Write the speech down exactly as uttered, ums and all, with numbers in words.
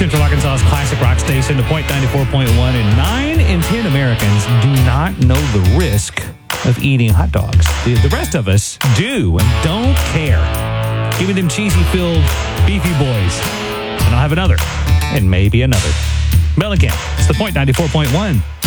Central Arkansas's classic rock station, The Point ninety-four point one, and nine in ten Americans do not know the risk of eating hot dogs. The, the rest of us do and don't care. Give me them cheesy-filled beefy boys, and I'll have another, and maybe another. Mellencamp, it's The Point ninety-four point one.